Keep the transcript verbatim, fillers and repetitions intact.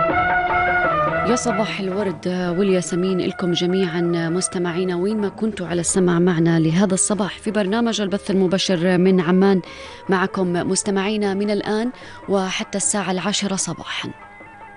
يا صباح الورد والياسمين لكم جميعا مستمعينا وين ما كنتوا على السمع معنا لهذا الصباح في برنامج البث المباشر من عمان. معكم مستمعينا من الآن وحتى الساعة العاشرة صباحا.